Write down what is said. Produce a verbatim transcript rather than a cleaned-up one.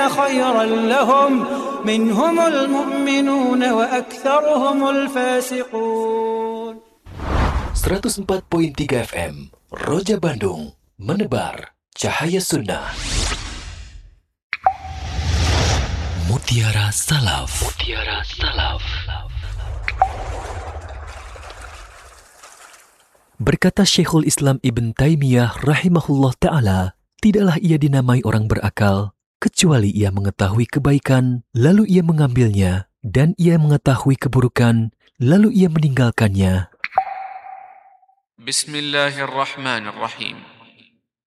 خيرا لهم منهم المؤمنون وأكثرهم الفاسقون. seratus empat koma tiga F M Roja Bandung, menebar cahaya sunnah. Mutiara Salaf. Mutiara Salaf. Berkata Syekhul Islam Ibn Taimiyah rahimahullah ta'ala, tidaklah ia dinamai orang berakal, kecuali ia mengetahui kebaikan, lalu ia mengambilnya, dan ia mengetahui keburukan, lalu ia meninggalkannya. Bismillahirrahmanirrahim.